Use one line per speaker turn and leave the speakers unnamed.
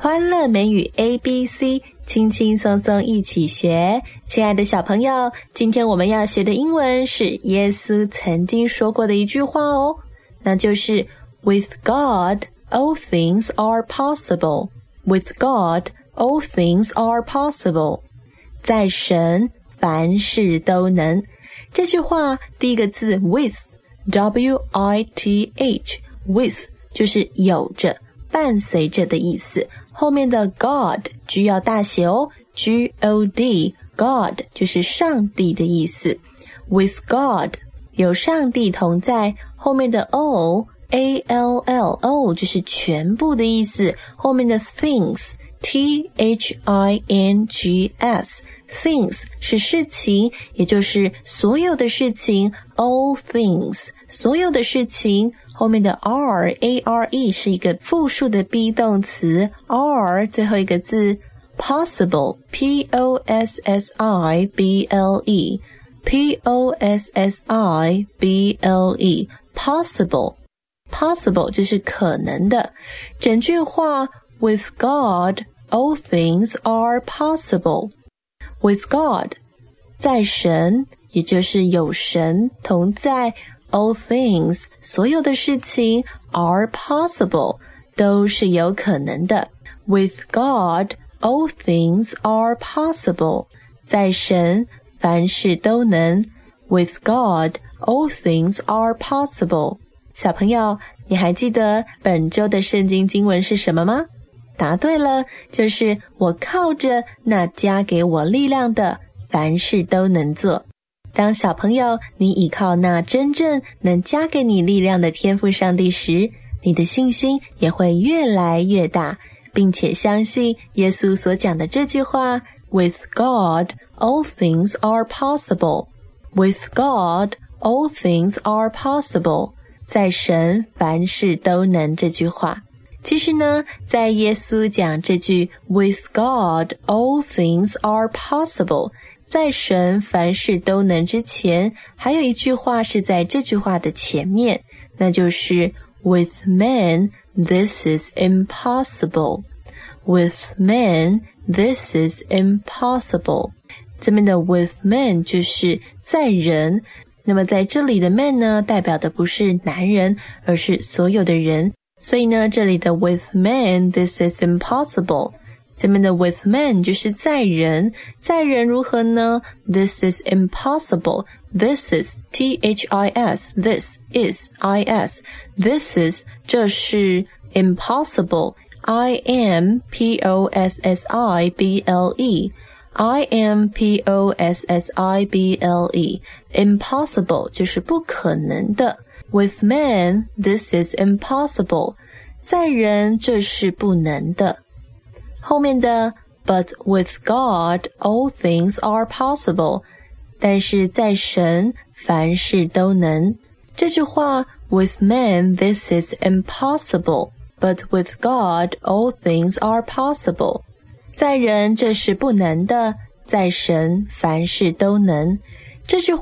欢乐美语 ABC， 轻轻松松一起学。亲爱的小朋友，今天我们要学的英文是耶稣曾经说过的一句话哦，那就是 With God, all things are possible. With God, all things are possible. 在神，凡事都能。这句话第一个字 with, W-I-T-H, with 就是有着，伴随着的意思。后面的 God, G 要大写哦， G-O-D, God 就是上帝的意思。With God, 有上帝同在，后面的 all, A-L-L, all 就是全部的意思。后面的 things, T-H-I-N-G-S, things 是事情，也就是所有的事情， all things 所有的事情。后面的 R-A-R-E 是一个复数的 be 动词， R 最后一个字 possible, P-O-S-S-I-B-L-E, P-O-S-S-I-B-L-E, possible, possible 就是可能的。整句话 With God, all things are possible. With God, 在神，也就是有神同在，all things 所有的事情 are possible 都是有可能的。With God, all things are possible 在神，凡事都能。With God, all things are possible 小朋友，你还记得本周的圣经经文是什么吗？答对了，就是我靠着那加给我力量的，凡事都能做。当小朋友你倚靠那真正能加给你力量的天父上帝时，你的信心也会越来越大，并且相信耶稣所讲的这句话 With God, all things are possible. With God, all things are possible. 在神，凡事都能这句话。其实呢，在耶稣讲这句 With God, all things are possible在神凡事都能之前，还有一句话是在这句话的前面，那就是 With men, this is impossible. With men, this is impossible. 这边的 with men 就是在人，那么在这里的 men 呢，代表的不是男人，而是所有的人。所以呢，这里的 with men, this is impossible。这边的 with men 就是在人，在人如何呢？ This is impossible. This is T-H-I-S. This is I-S. This is 这是 impossible. I-M-P-O-S-S-I-B-L-E. I-M-P-O-S-S-I-B-L-E. Impossible 就是不可能的。With men, this is impossible. 在人这是不能的。后面的 But with God, all things are possible. 但是在神，凡事都能。这句话 With men, this is impossible. But with God, all things are possible. 在人这是不能的，在神，凡事都能。这句话